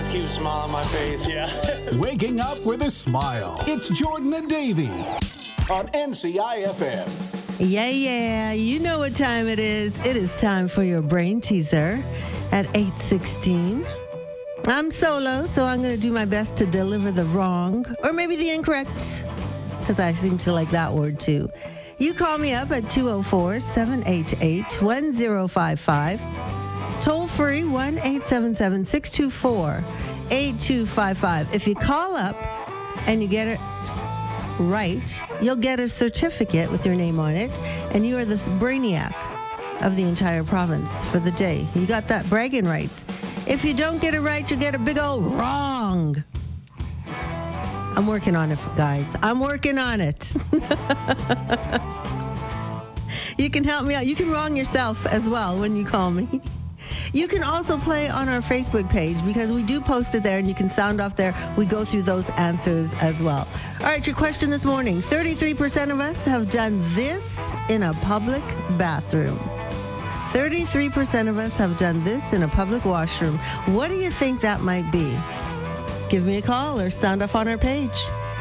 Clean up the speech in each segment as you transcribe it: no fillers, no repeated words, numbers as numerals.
always keep a smile on my face. Yeah. Waking up with a smile. It's Jordan and Davey on NCIFM. Yeah. You know what time it is. It is time for your brain teaser at 8:16. I'm solo, so I'm going to do my best to deliver the wrong or maybe the incorrect, because I seem to like that word too. You call me up at 204-788-1055. Toll free 1-877-624-8255. If you call up and you get it right, you'll get a certificate with your name on it, and you are the brainiac of the entire province for the day. You got that bragging rights. If you don't get it right, you'll get a big old wrong. I'm working on it, guys. I'm working on it. You can help me out. You can wrong yourself as well when you call me. You can also play on our Facebook page because we do post it there and you can sound off there. We go through those answers as well. All right, your question this morning. 33% of us have done this in a public bathroom. 33% of us have done this in a public washroom. What do you think that might be? Give me a call or sound off on our page.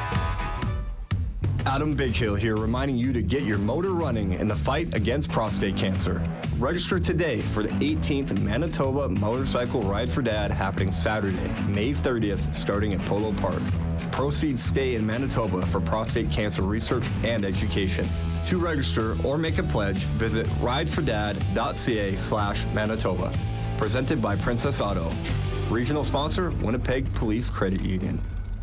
Adam Bighill here, reminding you to get your motor running in the fight against prostate cancer. Register today for the 18th Manitoba Motorcycle Ride for Dad happening Saturday, May 30th, starting at Polo Park. Proceeds stay in Manitoba for prostate cancer research and education. To register or make a pledge, visit ridefordad.ca/Manitoba. Presented by Princess Auto. Regional sponsor, Winnipeg Police Credit Union.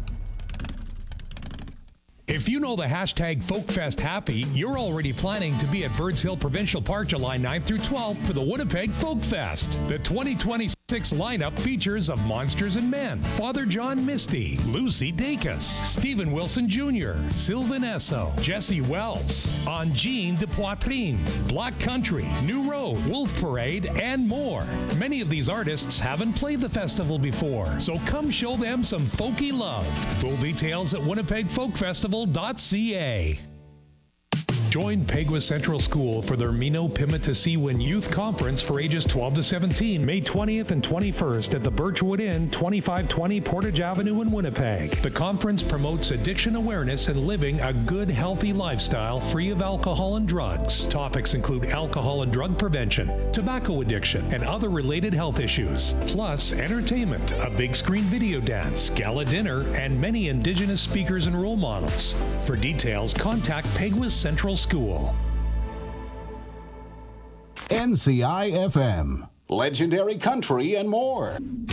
If you know the hashtag FolkFest Happy, you're already planning to be at Birds Hill Provincial Park July 9th through 12th for the Winnipeg Folk Fest. The 2026 lineup features of Monsters and Men, Father John Misty, Lucy Dacus, Stephen Wilson Jr., Sylvan Esso, Jesse Wells, Angine de Poitrine, Black Country, New Road, Wolf Parade, and more. Many of these artists haven't played the festival before, so come show them some folky love. Full details at winnipegfolkfestival.ca. Join Peguis Central School for their Mino Pimicikawan Youth Conference for ages 12 to 17, May 20th and 21st at the Birchwood Inn, 2520 Portage Avenue in Winnipeg. The conference promotes addiction awareness and living a good, healthy lifestyle free of alcohol and drugs. Topics include alcohol and drug prevention, tobacco addiction, and other related health issues. Plus, entertainment, a big screen video dance, gala dinner, and many Indigenous speakers and role models. For details, contact Peguis Central School. NCIFM. Legendary country and more.